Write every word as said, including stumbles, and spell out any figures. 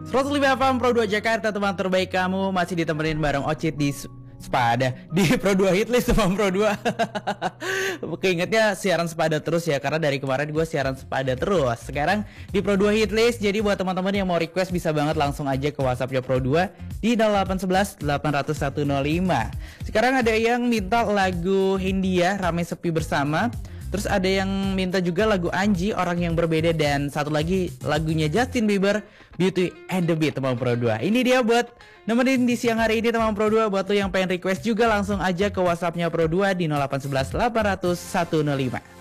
seratus lima F M Pro dua Jakarta, teman terbaik kamu masih ditemenin bareng Ocit di Sepada di Pro dua Hitlist teman Pro dua. Keingetnya siaran Sepada terus ya, karena dari kemarin gue siaran Sepada terus. Sekarang di Pro dua Hitlist. Jadi buat teman-teman yang mau request bisa banget langsung aja ke WhatsAppnya Pro dua di nol delapan satu satu delapan nol satu nol lima. Sekarang ada yang minta lagu Hindia Ramai Sepi Bersama. Terus ada yang minta juga lagu Anji Orang Yang Berbeda, dan satu lagi lagunya Justin Bieber Beauty and the Beat teman Pro dua. Ini dia buat nemenin di siang hari ini teman Pro dua. Buat lo yang pengen request juga langsung aja ke WhatsAppnya Pro dua di nol delapan satu satu delapan nol satu nol lima.